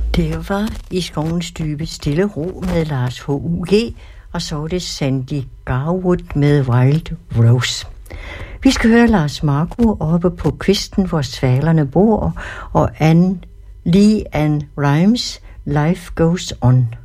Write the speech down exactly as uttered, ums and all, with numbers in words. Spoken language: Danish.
Det var I skovens dybe stille ro med Lars H U G, og så var det Sandy Garwood med Wild Rose. Vi skal høre Lars Marco oppe på kvisten, hvor svalerne bor, og Anne Lee Ann Rimes Life Goes On.